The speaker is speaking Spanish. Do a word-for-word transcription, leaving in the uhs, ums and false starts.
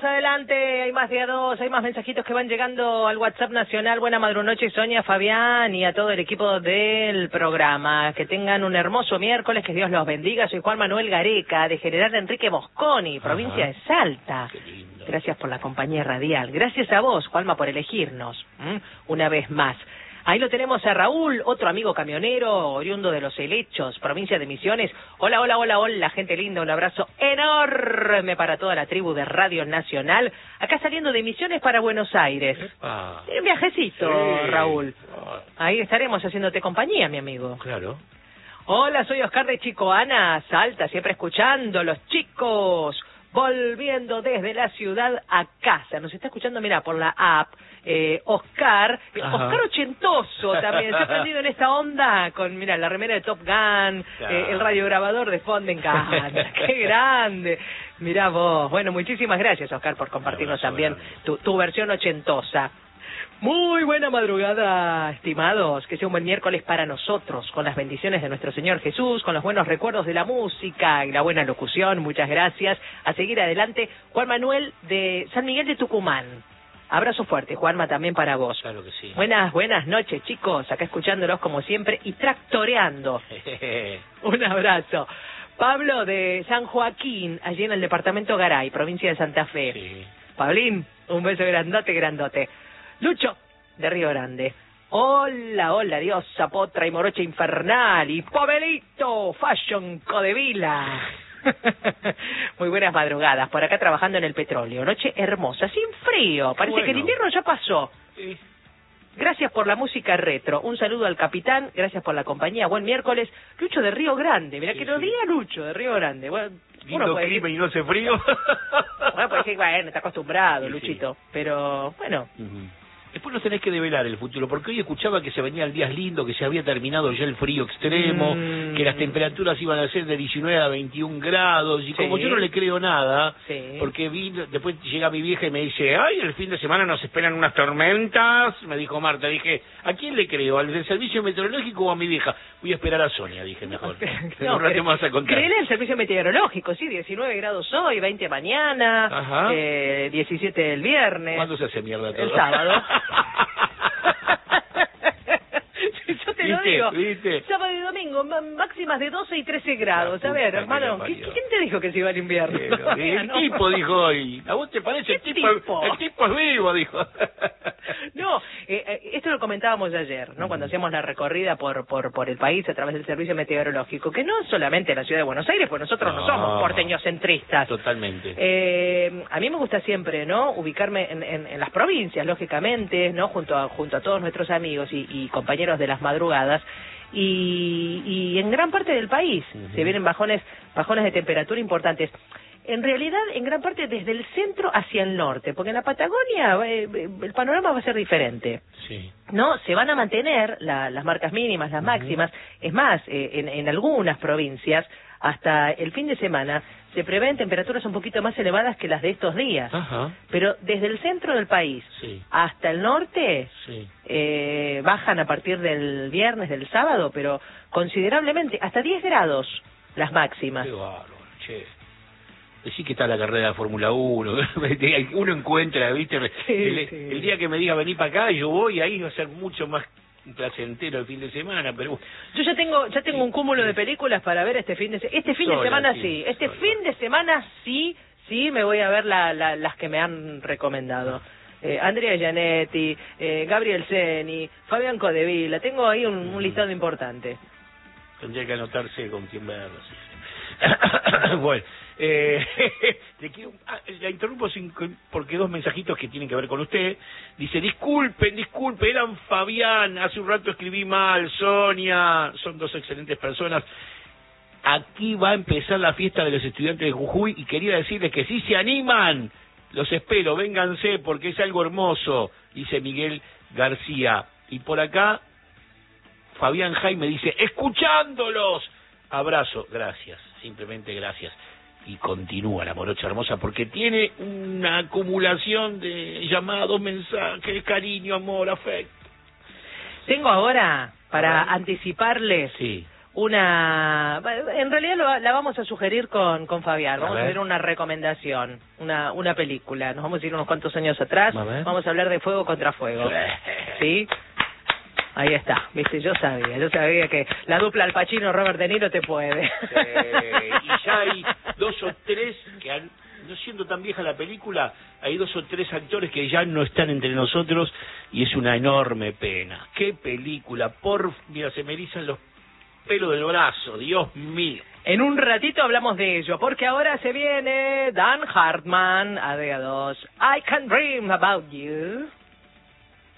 adelante, hay más de a dos, hay más mensajitos que van llegando al WhatsApp nacional. Buena madrunoche, Sonia, Fabián y a todo el equipo del programa. Que tengan un hermoso miércoles, que Dios los bendiga. Soy Juan Manuel Gareca, de General Enrique Mosconi, provincia Ajá. de Salta. Gracias por la compañía radial. Gracias a vos, Juanma, por elegirnos ¿Mm? una vez más. Ahí lo tenemos a Raúl, otro amigo camionero, oriundo de Los Helechos, provincia de Misiones. Hola, hola, hola, hola, gente linda, un abrazo enorme para toda la tribu de Radio Nacional. Acá saliendo de Misiones para Buenos Aires. Ah, un viajecito, sí. Raúl. Ahí estaremos haciéndote compañía, mi amigo. Claro. Hola, soy Oscar de Chicoana, Salta, siempre escuchando los chicos. Volviendo desde la ciudad a casa. Nos está escuchando, mira, por la app. Eh, Oscar, Ajá. Oscar ochentoso también, se ha prendido en esta onda con, mira, la remera de Top Gun, claro. eh, el radiograbador de fondo, en casa. ¡Qué grande! Mirá vos. Bueno, muchísimas gracias, Oscar, por compartirnos no, también tu, tu versión ochentosa. Muy buena madrugada, estimados. Que sea un buen miércoles para nosotros, con las bendiciones de nuestro Señor Jesús, con los buenos recuerdos de la música y la buena locución. Muchas gracias. A seguir adelante, Juan Manuel de San Miguel de Tucumán. Abrazo fuerte, Juanma, también para vos. Claro que sí. Buenas, buenas noches, chicos. Acá escuchándolos como siempre y tractoreando. Un abrazo. Pablo de San Joaquín, allí en el departamento Garay, provincia de Santa Fe. Sí. Pablín, un beso grandote, grandote. Lucho, de Río Grande. Hola, hola, diosa, potra y morocha infernal. Y Pobelito, Fashion Codevila. Muy buenas madrugadas, por acá trabajando en el petróleo. Noche hermosa, sin frío. Parece bueno. que el invierno ya pasó. Sí. Gracias por la música retro. Un saludo al capitán, gracias por la compañía. Buen miércoles. Lucho de Río Grande, mirá sí, que lo sí. diga Lucho de Río Grande. Bueno, lindo clima y no hace frío. Bueno, pues sí, bueno, está acostumbrado, sí, Luchito. Sí. Pero, bueno... Uh-huh. Después nos tenés que develar el futuro, porque hoy escuchaba que se venían días lindos, que se había terminado ya el frío extremo, mm. que las temperaturas iban a ser de diecinueve a veintiún grados, y sí. como yo no le creo nada, sí. porque vi, después llega mi vieja y me dice, ay, el fin de semana nos esperan unas tormentas, me dijo Marta, dije, ¿a quién le creo? ¿Al del servicio meteorológico o a mi vieja? Voy a esperar a Sonia, dije mejor. No, un rato más a contar. Créele al servicio meteorológico, sí, diecinueve grados hoy, veinte mañana, eh, diecisiete el viernes. ¿Cuándo se hace mierda todo? El sábado. Yo te lo digo, ¿viste? Sábado y domingo, máximas de doce y trece grados. A ver, hermano, ¿quién te dijo que se iba al invierno? Pero, el no. tipo dijo hoy. ¿A vos te parece? El tipo, tipo? El tipo es vivo, dijo. No, eh, esto lo comentábamos ayer, ¿no? Uh-huh. Cuando hacíamos la recorrida por, por, por el país a través del servicio meteorológico, que no solamente la ciudad de Buenos Aires, pues nosotros no, no somos porteños centristas. Totalmente. Eh, a mí me gusta siempre, ¿no? Ubicarme en, en, en las provincias, lógicamente, ¿no? Junto a, junto a todos nuestros amigos y, y compañeros de las madrugadas. Y, y en gran parte del país uh-huh. se vienen bajones, bajones de temperatura importantes. En realidad, en gran parte desde el centro hacia el norte, porque en la Patagonia eh, el panorama va a ser diferente. Sí. No, se van a mantener la, las marcas mínimas, las uh-huh. máximas. Es más, eh, en, en algunas provincias, hasta el fin de semana, se prevén temperaturas un poquito más elevadas que las de estos días. Ajá. Pero desde el centro del país sí. hasta el norte, sí. eh, bajan a partir del viernes, del sábado, pero considerablemente, hasta diez grados las máximas. Qué bárbaro, che. Sí que está la carrera de Fórmula uno, uno encuentra, ¿viste? Sí, el, sí. el día que me diga vení para acá, yo voy, ahí va a ser mucho más placentero el fin de semana, pero... Yo ya tengo ya tengo un cúmulo de películas para ver este fin de semana. Este fin Sola, de semana sí, sí. este Sola. fin de semana sí, sí me voy a ver la, la, las que me han recomendado. Eh, Andrea Gianetti, eh, Gabriel Ceni, Fabián Codevila, tengo ahí un, un listado importante. Tendría que anotarse con quién verlo. Bueno, eh, te quiero, ah, la interrumpo sin, porque dos mensajitos que tienen que ver con usted. Dice, disculpen, disculpen, eran Fabián, hace un rato escribí mal, Sonia, son dos excelentes personas. Aquí va a empezar la fiesta de los estudiantes de Jujuy y quería decirles que si se animan, los espero, vénganse porque es algo hermoso, dice Miguel García. Y por acá, Fabián Jaime dice, escuchándolos. Abrazo, gracias, simplemente gracias. Y continúa la morocha hermosa porque tiene una acumulación de llamados, mensajes, cariño, amor, afecto. Tengo ahora, para anticiparles, sí. una... En realidad lo, la vamos a sugerir con, con Fabián. Vamos a, a ver una recomendación, una, una película. Nos vamos a ir unos cuantos años atrás. A vamos a hablar de Fuego contra Fuego. ¿Sí? Ahí está, viste, yo sabía, yo sabía que la dupla Al Pacino Robert De Niro te puede. Sí, y ya hay dos o tres que han, no siendo tan vieja la película, hay dos o tres actores que ya no están entre nosotros y es una enorme pena. Qué película, por mira, se me erizan los pelos del brazo, Dios mío. En un ratito hablamos de ello, porque ahora se viene Dan Hartman, A D A dos, I Can Dream About You.